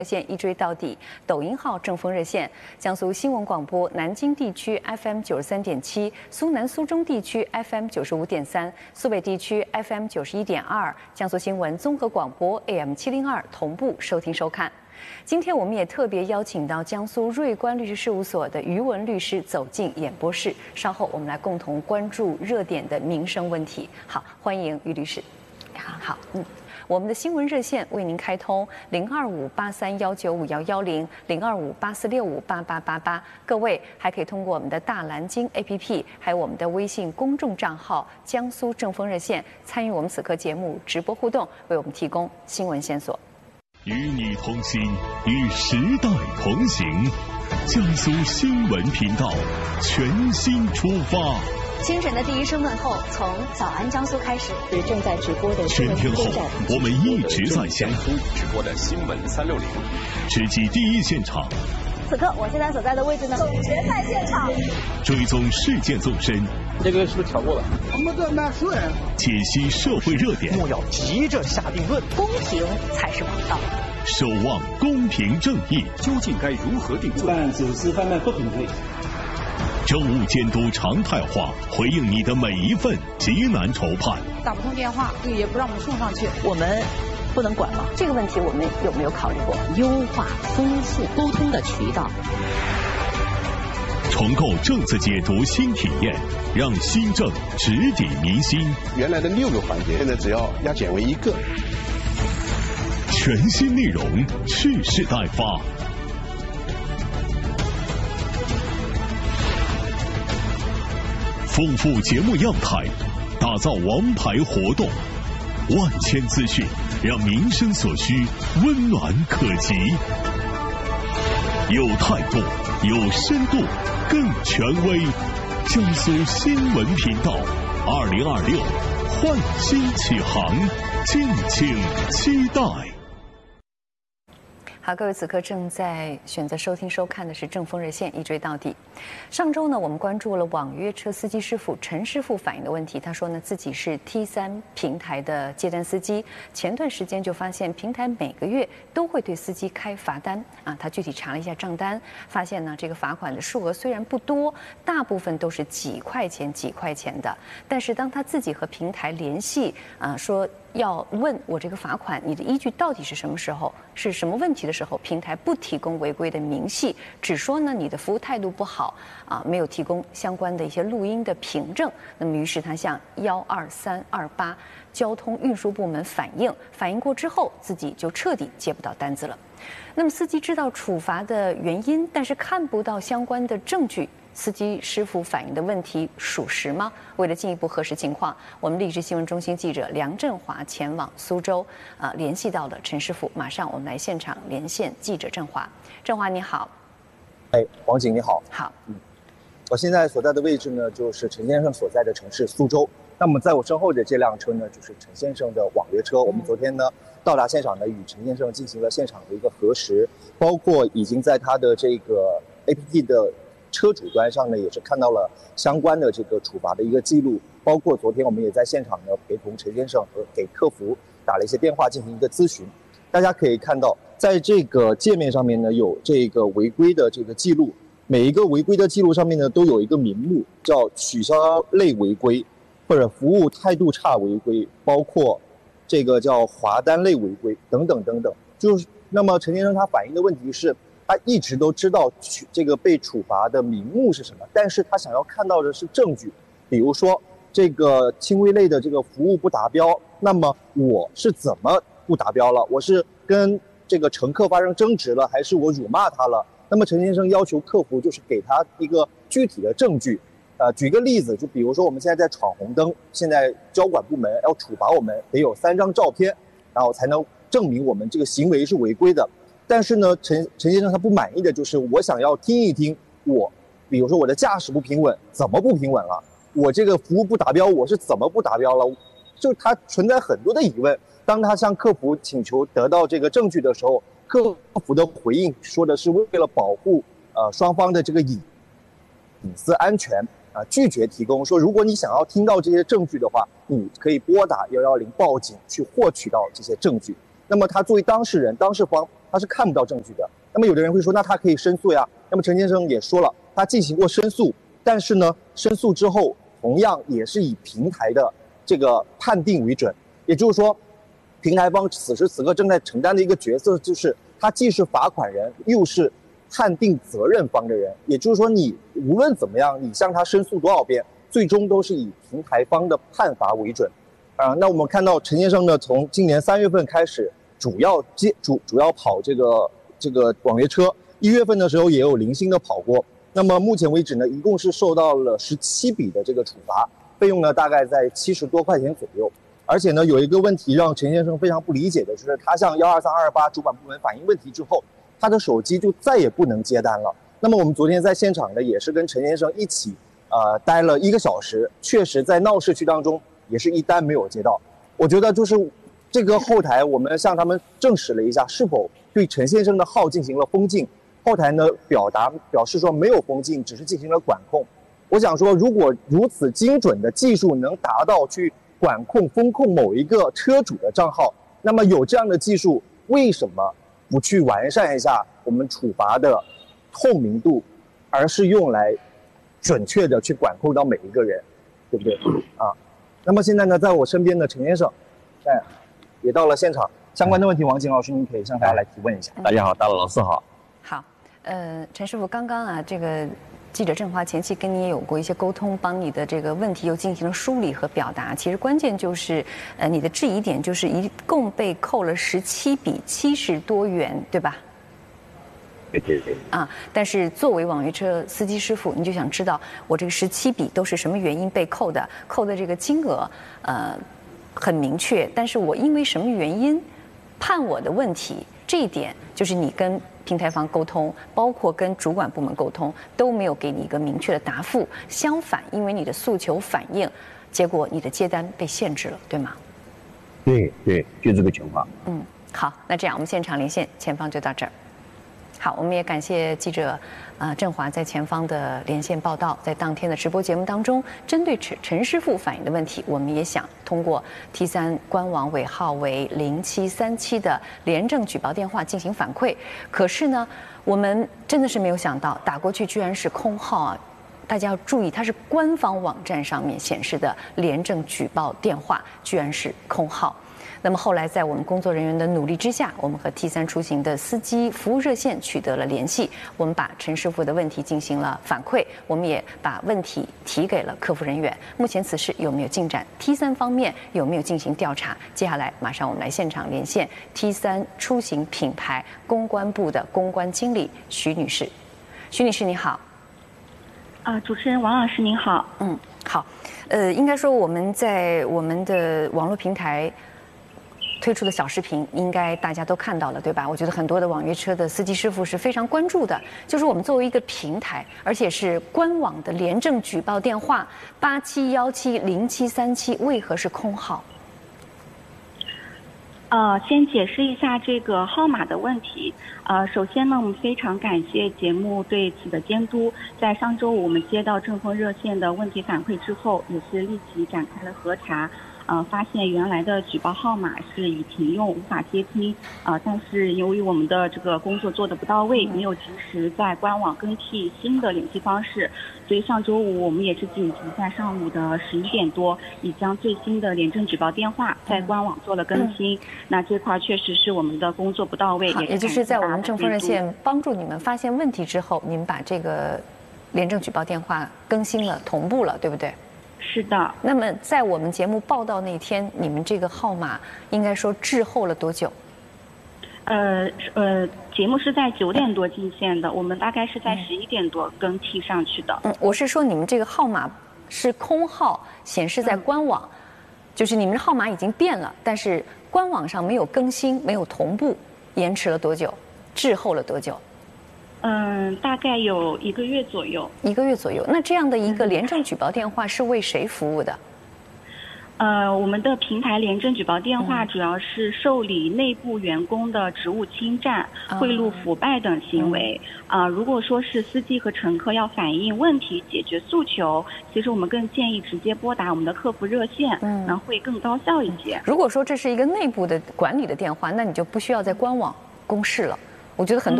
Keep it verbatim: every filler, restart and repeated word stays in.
线一追到底，抖音号正风热线，江苏新闻广播南京地区 F M 九十三点七，苏南苏中地区 F M 九十五点三，苏北地区 F M 九十一点二，江苏新闻综合广播 A M 七零二同步收听收看。今天我们也特别邀请到江苏瑞观律师事务所的于文律师走进演播室，稍后我们来共同关注热点的民生问题。好，欢迎于律师。好，好，嗯。我们的新闻热线为您开通零二五八三幺九五幺幺零零二五八四六五八八八八，各位还可以通过我们的大蓝鲸 A P P， 还有我们的微信公众账号江苏正风热线，参与我们此刻节目直播互动，为我们提供新闻线索。 与你同行，与时代同行，江苏新闻频道全新出发。 清晨的第一声问候，从早安江苏开始。是正在直播的全天候，我们一直在线直播的新闻三六零， 直击第一现场。 此刻我现在所在的位置呢，总决赛现场， 追踪事件纵深。 这个是不是调过了？ 我们这难说呀。 解析社会热点， 莫要急着下定论， 公平才是王道。 守望公平正义， 究竟该如何定罪？ 办走私贩卖不平罪。 政务监督常态化，回应你的每一份急难愁盼。 打不通电话，也不让我们送上去， 我们不能管吗？这个问题我们有没有考虑过优化、丰富沟通的渠道？ 重构政策解读新体验，让新政直抵民心。 原来的六个环节，现在只要压减为一个。 全新内容，蓄势待发。丰富节目样态，打造王牌活动，万千资讯，让民生所需温暖可及，有态度，有深度，更权威。江苏新闻频道，二零二六焕新启航，敬请期待。 好，各位此刻正在选择收听收看的是正风热线一追到底。上周呢，我们关注了网约车司机师傅陈师傅反映的问题。他说呢，自己是 T 三平台的接单司机，前段时间就发现平台每个月都会对司机开罚单啊。他具体查了一下账单，发现呢，这个罚款的数额虽然不多，大部分都是几块钱几块钱的。但是当他自己和平台联系啊，说要问我这个罚款，你的依据到底是什么时候，是什么问题的时候，平台不提供违规的明细，只说呢你的服务态度不好啊，没有提供相关的一些录音的凭证。那么于是他向幺二三二八交通运输部门反映，反映过之后，自己就彻底接不到单子了。那么司机知道处罚的原因，但是看不到相关的证据。司机师傅反映的问题属实吗？为了进一步核实情况，我们励志新闻中心记者梁振华前往苏州，呃，联系到了陈师傅。马上我们来现场连线记者振华。振华你好。 哎，王景你好。 好。 嗯，我现在所在的位置呢，就是陈先生所在的城市苏州。那么在我身后的这辆车呢，就是陈先生的网约车。嗯、我们昨天呢到达现场呢，与陈先生进行了现场的一个核实，包括已经在他的这个 A P P 的车主端上呢，也是看到了相关的这个处罚的一个记录，包括昨天我们也在现场呢陪同陈先生和给客服打了一些电话进行一个咨询。大家可以看到，在这个界面上面呢有这个违规的这个记录，每一个违规的记录上面呢都有一个名目，叫取消类违规，或者服务态度差违规，包括这个叫罚单类违规等等等等。就是那么陈先生他反映的问题是，他一直都知道这个被处罚的名目是什么，但是他想要看到的是证据，比如说这个轻微类的这个服务不达标，那么我是怎么不达标了？我是跟这个乘客发生争执了，还是我辱骂他了？那么陈先生要求客服就是给他一个具体的证据。呃，举个例子，就比如说我们现在在闯红灯，现在交管部门要处罚我们，得有三张照片，然后才能证明我们这个行为是违规的。但是呢，陈陈先生他不满意的就是，我想要听一听我，比如说我的驾驶不平稳，怎么不平稳了？我这个服务不达标，我是怎么不达标了？就他存在很多的疑问。当他向客服请求得到这个证据的时候，客服的回应说的是为了保护呃双方的这个隐隐私安全啊、呃，拒绝提供。说如果你想要听到这些证据的话，你可以拨打一一零报警去获取到这些证据。那么他作为当事人，当事方他是看不到证据的。那么有的人会说，那他可以申诉呀。那么陈先生也说了，他进行过申诉，但是呢，申诉之后同样也是以平台的这个判定为准，也就是说，平台方此时此刻正在承担的一个角色就是，他既是罚款人，又是判定责任方的人。也就是说，你无论怎么样，你向他申诉多少遍，最终都是以平台方的判罚为准。啊、呃，那我们看到陈先生呢，从今年三月份开始，主要接主主要跑这个这个网约车，一月份的时候也有零星的跑过。那么目前为止呢，一共是受到了十七笔的这个处罚，费用呢大概在七十多块钱左右。而且呢，有一个问题让陈先生非常不理解的，就是他向幺二三二八主管部门反映问题之后，他的手机就再也不能接单了。那么我们昨天在现场呢，也是跟陈先生一起，呃，待了一个小时，确实在闹市区当中也是一单没有接到。我觉得就是这个后台，我们向他们证实了一下，是否对陈先生的号进行了封禁。后台呢表达表示说没有封禁，只是进行了管控。我想说，如果如此精准的技术能达到去管控、风控某一个车主的账号，那么有这样的技术，为什么不去完善一下我们处罚的透明度，而是用来准确的去管控到每一个人，对不对啊？那么现在呢，在我身边的陈先生，哎，也到了现场，相关的问题，王景老师您可以向大家来提问一下。 大家好，大老师好。 好，呃，陈师傅，刚刚啊，这个记者郑华前期跟你也有过一些沟通，帮你的这个问题又进行了梳理和表达。其实关键就是，呃，你的质疑点就是一共被扣了十七笔，七十多元，对吧？ 对对对。 啊，但是作为网约车司机师傅，你就想知道我这个十七笔都是什么原因被扣的，扣的这个金额，呃，很明确，但是我因为什么原因判我的问题，这一点就是你跟平台方沟通，包括跟主管部门沟通，都没有给你一个明确的答复。相反，因为你的诉求反应，结果你的接单被限制了，对吗？ 对对，就这个情况。 嗯，好，那这样我们现场连线，前方就到这儿。好，我们也感谢记者啊郑华在前方的连线报道。在当天的直播节目当中，针对陈陈师傅反映的问题，我们也想通过 T 三官网尾号为零七三七的廉政举报电话进行反馈。可是呢，我们真的是没有想到，打过去居然是空号啊！大家要注意，它是官方网站上面显示的廉政举报电话，居然是空号。那么后来，在我们工作人员的努力之下，我们和 T 三出行的司机服务热线取得了联系。我们把陈师傅的问题进行了反馈，我们也把问题提给了客服人员。目前此事有没有进展 ？T 三方面有没有进行调查？接下来马上我们来现场连线 T 三出行品牌公关部的公关经理徐女士。徐女士你好。 啊、呃，主持人王老师您好。 嗯，好。呃，应该说我们在我们的网络平台推出的小视频，应该大家都看到了，对吧？我觉得很多的网约车的司机师傅是非常关注的，就是我们作为一个平台，而且是官网的廉政举报电话八七幺七零七三七，为何是空号？ 呃，先解释一下这个号码的问题。呃，首先呢，我们非常感谢节目对此的监督。在上周五我们接到正风热线的问题反馈之后，也是立即展开了核查。呃，发现原来的举报号码是已停用，无法接听。呃，但是由于我们的这个工作做得不到位，没有及时在官网更替新的联系方式，所以上周五我们也是紧急在上午的十一点多，已将最新的廉政举报电话在官网做了更新。嗯、那这块确实是我们的工作不到位，也, 也就是在我们正风热线帮助你们发现问题之后，你们把这个廉政举报电话更新了、同步了，对不对？ 是的。 那么在我们节目报道那天，你们这个号码应该说滞后了多久？ 呃呃，节目是在九点多进线的，我们大概是在十一点多更替上去的。 嗯，我是说你们这个号码是空号，显示在官网，嗯、就是你们的号码已经变了，但是官网上没有更新，没有同步，延迟了多久？滞后了多久？ 嗯，大概有一个月左右。 一个月左右。那这样的一个廉政举报电话是为谁服务的？ 呃，我们的平台廉政举报电话主要是受理内部员工的职务侵占、嗯、贿赂、腐败等行为。啊、嗯呃，如果说是司机和乘客要反映问题、解决诉求，其实我们更建议直接拨打我们的客服热线，嗯，然后会更高效一些。 如果说这是一个内部的管理的电话，那你就不需要在官网公示了。 我觉得很多。